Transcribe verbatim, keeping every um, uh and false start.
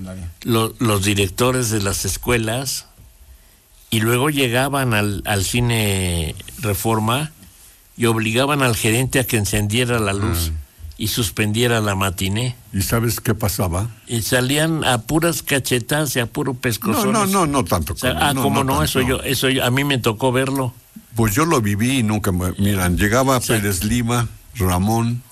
lo, los directores de las escuelas, y luego llegaban al, al cine Reforma y obligaban al gerente a que encendiera la luz ah. y suspendiera la matiné. ¿Y sabes qué pasaba? Y salían a puras cachetas y a puro pescozón. No, no, no, no tanto. O sea, como, ah, no, como no, no eso yo, eso yo, a mí me tocó verlo. Pues yo lo viví y nunca me... Miran, llegaba sí. Pérez Lima, Ramón,